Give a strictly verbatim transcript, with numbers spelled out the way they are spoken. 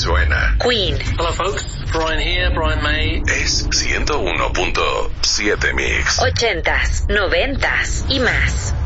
suena. Queen. Hello folks, Brian here, Brian May. Es ciento uno punto siete Mix. Ochentas, noventas y más.